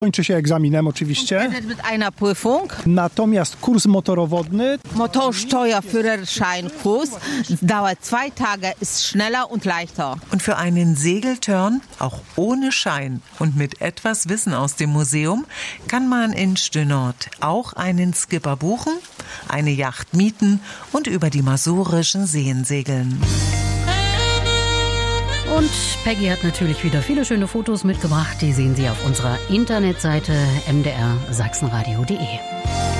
Kończy się egzaminem oczywiście. Mit einer Prüfung. Natomiast kurs motorowodny Motorsteuerführerscheinkurs dauert 2 Tage, ist schneller und leichter. Und für einen Segeltörn, auch ohne Schein und mit etwas Wissen aus dem Museum, kann man in Stönort auch einen Skipper buchen, eine Yacht mieten und über die masurischen Seen segeln. Und Peggy hat natürlich wieder viele schöne Fotos mitgebracht. Die sehen Sie auf unserer Internetseite mdrsachsenradio.de.